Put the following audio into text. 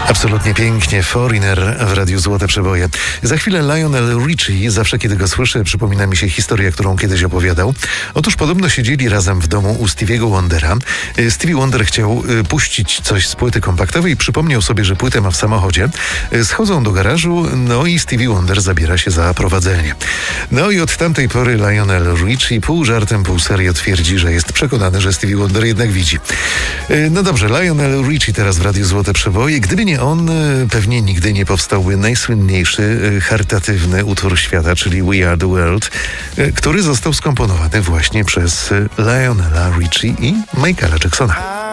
Absolutnie pięknie. Foreigner w Radiu Złote Przeboje. Za chwilę Lionel Richie. Zawsze, kiedy go słyszę, przypomina mi się historia, którą kiedyś opowiadał. Otóż podobno siedzieli razem w domu u Stevie'ego Wondera. Stevie Wonder chciał puścić coś z płyty kompaktowej i przypomniał sobie, że płytę ma w samochodzie. Schodzą do garażu, no i Stevie Wonder zabiera się za prowadzenie. No i od tamtej pory Lionel Richie pół żartem, pół serio twierdzi, że jest przekonany, że Stevie Wonder jednak widzi. No dobrze, Lionel Richie teraz w Radiu Złote Przeboje. Gdyby nie on, pewnie nigdy nie powstałby najsłynniejszy charytatywny utwór świata, czyli We Are The World, który został skomponowany właśnie przez Lionela Richie i Michaela Jacksona.